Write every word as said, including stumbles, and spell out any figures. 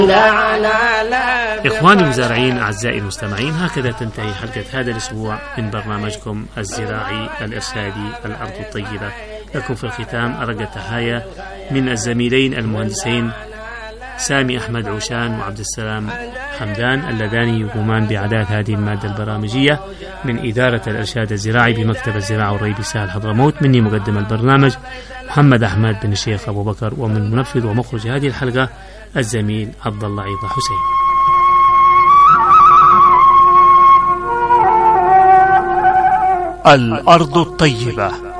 إخواني المزارعين أعزائي المستمعين، هكذا تنتهي حلقة هذا الأسبوع من برنامجكم الزراعي الإرشادي الأرض الطيبة. لكم في الختام أرق التحايا من الزميلين المهندسين سامي أحمد عوشان وعبد السلام حمدان اللذان يقومان بإعداد هذه المادة البرامجية من إدارة الإرشاد الزراعي بمكتب الزراعة والري بسهل حضرموت. مني مقدم البرنامج محمد أحمد بن الشيخ أبو بكر، ومن منفذ ومخرج هذه الحلقة الزميل عبد الله عيضة حسين. الأرض الطيبة